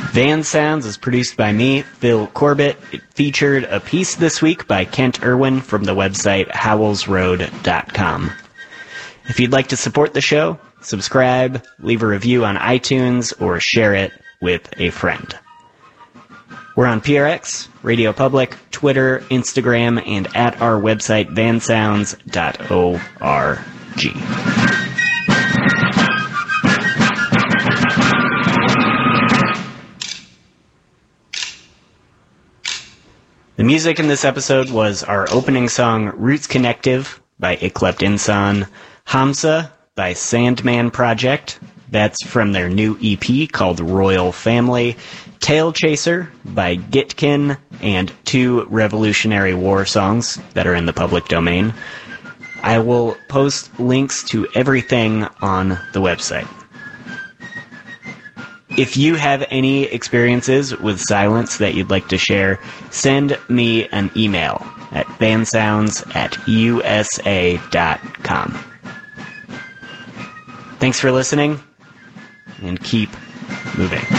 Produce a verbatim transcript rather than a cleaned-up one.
Van Sounds is produced by me, Phil Corbett. It featured a piece this week by Kent Irwin from the website howells road dot com. If you'd like to support the show, subscribe, leave a review on iTunes, or share it with a friend. We're on P R X, Radio Public, Twitter, Instagram, and at our website van sounds dot org. The music in this episode was our opening song, Roots Connective, by Iklept Insan, Hamza, by Sandman Project, that's from their new E P called Royal Family, Tail Chaser, by Gitkin, and two Revolutionary War songs that are in the public domain. I will post links to everything on the website. If you have any experiences with silence that you'd like to share, send me an email at vansounds at u s a dot com. Thanks for listening, and keep moving.